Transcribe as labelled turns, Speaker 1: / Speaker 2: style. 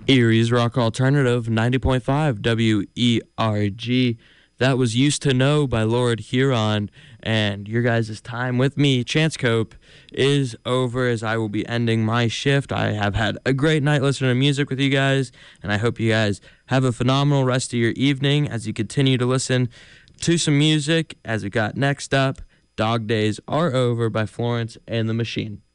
Speaker 1: Erie's Rock Alternative 90.5 WERG. That was Used to Know by Lord Huron. And your guys' time with me, Chance Cope, is over as I will be ending my shift. I have had a great night listening to music with you guys, and I hope you guys have a phenomenal rest of your evening as you continue to listen to some music. As we got next up, Dog Days Are Over by Florence and the Machine.